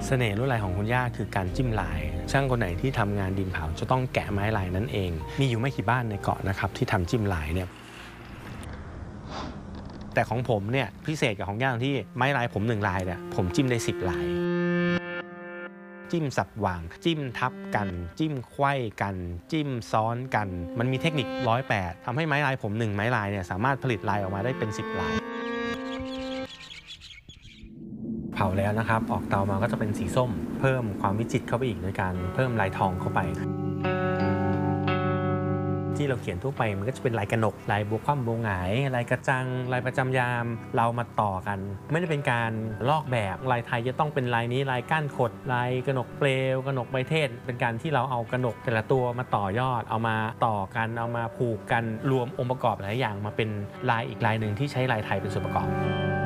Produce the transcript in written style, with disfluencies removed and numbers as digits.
เสน่ห์ลวดลายของคุณย่าคือการจิ้มลายช่างคนไหนที่ทำงานดินเผาจะต้องแกะไม้ลายนั้นเองมีอยู่ไม่กี่บ้านในเกาะนะครับที่ทำจิ้มลายเนี่ยแต่ของผมเนี่ยพิเศษกับของย่าที่ไม้ลายผม1ลายเนี่ยผมจิ้มได้10ลายจิ้มสับหว่างจิ้มทับกันจิ้มไขว้กันจิ้มซ้อนกันมันมีเทคนิค108ทำให้ไม้ลายผม1ไม้ลายเนี่ยสามารถผลิตลายออกมาได้เป็น10ลายเผาแล้วนะครับออกเตามาก็จะเป็นสีส้มเพิ่มความวิจิตรเข้าไปอีกในการเพิ่มลายทองเข้าไปที่เราเขียนทั่วไปมันก็จะเป็นลายกระหนกลายบัวคว่ำบัวหงายลายกระจังลายประจำยามเรามาต่อกันไม่ได้เป็นการลอกแบบลายไทยจะต้องเป็นลายนี้ลายก้านขดลายกระหนกเปลวกระหนกใบเทศเป็นการที่เราเอากระหนกแต่ละตัวมาต่อยอดเอามาต่อกันเอามาผูกกันรวมองค์ประกอบหลายอย่างมาเป็นลายอีกลายหนึ่งที่ใช้ลายไทยเป็นส่วนประกอบ